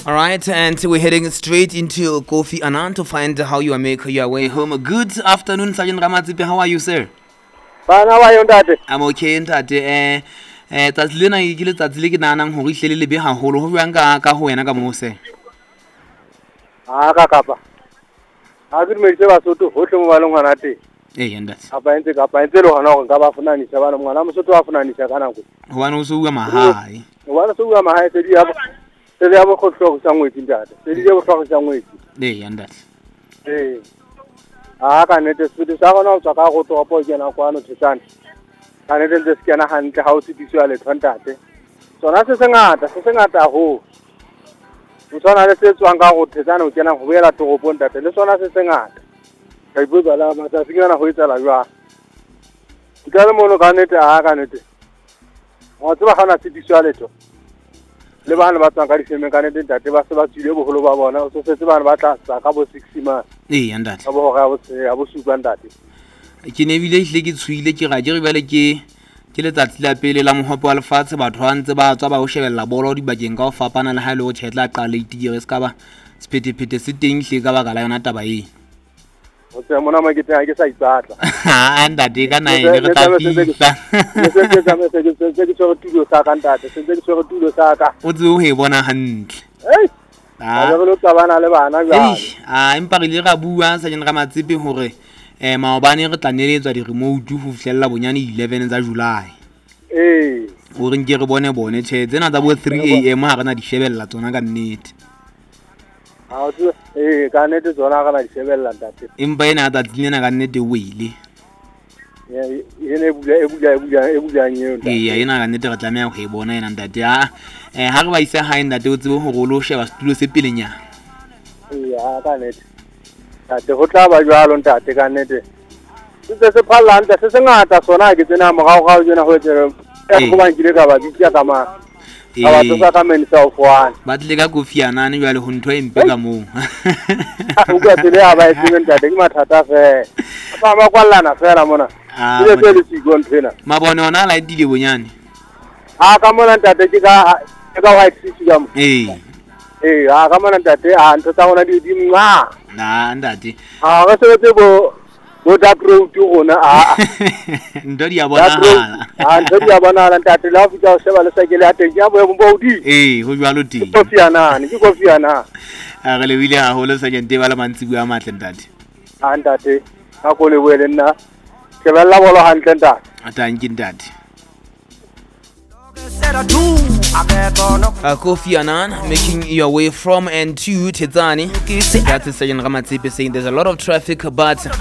All right, and we're heading straight into Kofi Annan to find how you are making your way home. Good afternoon, Sergeant Ramatsipe. How are you, sir? Bana wa yontate. I'm okay, ntate. Tsatsi lena ke le tsatsi le ke nanang hore ihlele le be haholo ho jwang ka ho wena ka mo se. Ka kapa. A ke me se ba soto ho tle mo ba le ngwana te. Ntate. Kapa entse le hona hore nka ba funanisa bana ngwana mo soto wa funanisa kana go. Hobane o se bua mahai. Ngwana se bua mahai se di ya se le ya bo khotlo sa ngwetsi ntate. Se di ya bo khotlo sa ngwetsi. Ntate. Ka nete se sa gona o tsaka go topo ke na kwano tsana. Ka nete se ke na hantle ha o se diswa le thontate. Sona se ngata ho. O tsana le se tswang ka go thetsana o kena go boela toropo ntate le sona se ngata. Ka ibuza la matsa se ngana go etsala jwa. Ka le mono ka nete ka nete. O tsaba gana se diswa le to. Le bana ba tsang ka difeme ka nete ntate ba se ba tsile bogolo ba bona o se setse bana ba tla tsa ka bo 6 ma. Ntate. Ka bo ga bo supa ntate. Ke ne bile hle ke tshwile ke ga jere bale ke letsatsi la pele la mohopo wa lefatshe batho ba ntse ba tswa ba o shebella bolo di bakeng ka o fapana le ha le o thetla qala itigere se ka ba sephethephethe se teng hle ka baka la yona taba e. O tsaya mona ma ke teng ke sa itsatla. Ntate ka nae re tla fihla. Se ke tshwere tulo sa ka ntate se ke tshwere tulo sa ka. O tse o he bona hantle. Ga re lo tsabana le bana jwale. Empa re le ra bua Sergeant Ramatsipe hore maobane re tla neletswa di remote ho fihlella bonyane 11 tsa July. O re nke re bone tshe tsena tsa bo 3 am ha rena di shebella tsona ka nnete. Ka nnete tsona ga na di shebella ntate. Empa ena ta tsinena ka nnete wele. Ene bula nyo ntate. Ena ka nnete re tlameha ho e bona ena ntate. Ha re ba isa ha ntate o tsebe hore o lo sheba studio se pelenyana. Ka nnete. Tate go tla ba jwalo ntate ka nnete. Se phalla ntate se ngata sona ke tsena mogao ga o jena ho etsa go ba nkile ka ba ditya ka ma. Aba tsa ka menisa o fwana. Ba tle ka Kofi Annan jwale ho ntho e mpe ka moo. O ka tsele aba e tseng ntate ke mathata fe. Ba kwallana fela mona. Ile tse le sigo nthena. Mabone ona la dile bonyane. Ka mona ntate ke ka white fish ka mo. Ka mona ntate ntho tsa gona di mwa. Ntate. Ga se tse bo dark road gona ndo di a bonahala. Ndo di a bonahala ntate la fitsa o sheba le sekele a teng ya bo bodi. Ho jwalo teng. Kofi Annan re le bile haholo Sergeant ba le mantsi bua matle ntate. Ntate ka go le boele nna ke bella bolo hantle ntate. Thank ntate. Kofi Annan making your way from and to Tedzani. That's Sergeant Ramatsipe saying there's a lot of traffic, but